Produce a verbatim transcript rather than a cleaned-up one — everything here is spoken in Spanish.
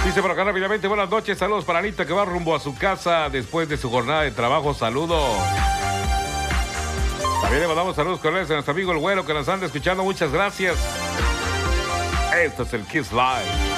Dice por acá rápidamente, buenas noches, saludos para Anita que va rumbo a su casa después de su jornada de trabajo, saludos. También le mandamos saludos cordiales a nuestro amigo el Güero que nos anda escuchando, muchas gracias. Esto es el Kiss Live.